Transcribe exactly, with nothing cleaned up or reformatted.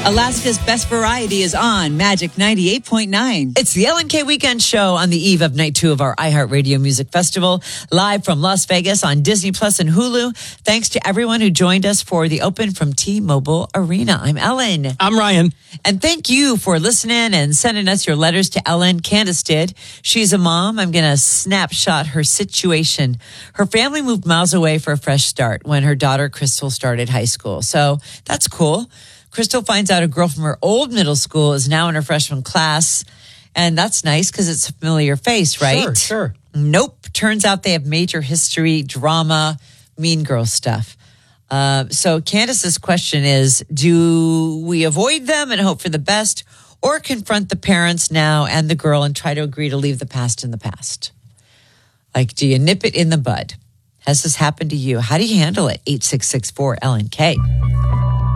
Alaska's Best Variety is on Magic ninety-eight point nine. It's the Ellen K Weekend Show on the eve of night two of our iHeartRadio Music Festival, live from Las Vegas on Disney Plus and Hulu. Thanks to everyone who joined us for the open from T-Mobile Arena. I'm Ellen. I'm Ryan. And thank you for listening and sending us your letters to Ellen. Candace did. She's a mom. I'm going to snapshot her situation. Her family moved miles away for a fresh start when her daughter Crystal started high school. So that's cool. Crystal finds out a girl from her old middle school is now in her freshman class. And that's nice because it's a familiar face, right? Sure, sure. Nope. Turns out they have major history, drama, mean girl stuff. Uh, so Candace's question is, do we avoid them and hope for the best, or confront the parents now and the girl and try to agree to leave the past in the past? Like, do you nip it in the bud? Has this happened to you? How do you handle it? eight six six four L N K.